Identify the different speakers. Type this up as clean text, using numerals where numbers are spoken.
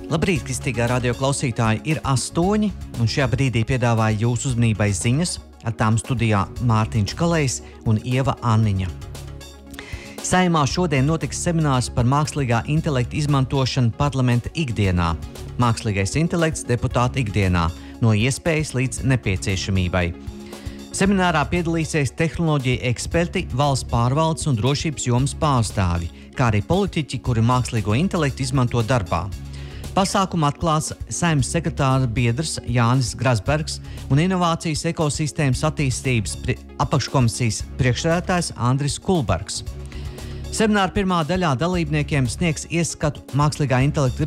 Speaker 1: Labrīt, kristīgā radio klausītāji, ir 8, un šajā brīdī piedāvāju jūsu uzmanībai ziņas, ar tām studijā Mārtiņš Kalējs un Ieva Anniņa. Saeimā šodien notiks seminārs par mākslīgā intelekta izmantošanu parlamenta ikdienā. Mākslīgais intelekts deputāta ikdienā – no iespējas līdz nepieciešamībai. Seminārā piedalīsies tehnoloģija eksperti, valsts pārvaldes un drošības jomas pārstāvi, kā arī politiķi, kuri mākslīgo intelektu izmanto darbā. Pasākumu atklās Saeimas sekretāra biedrs Jānis Grasbergs un Inovācijas ekosistēmas attīstības apakškomisijas priekšsēdētājs Andris Kulbergs. Semināra pirmā daļā dalībniekiem sniegs ieskatu mākslīgā intelekta